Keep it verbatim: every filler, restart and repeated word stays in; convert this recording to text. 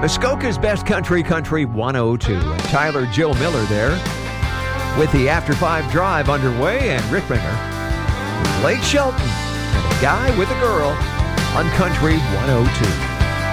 Muskoka's Best Country, Country one oh two. And Tyler Jill Miller there with the After Five Drive underway, and Rick Ringer, Blake Shelton, and A Guy with a Girl on Country one oh two.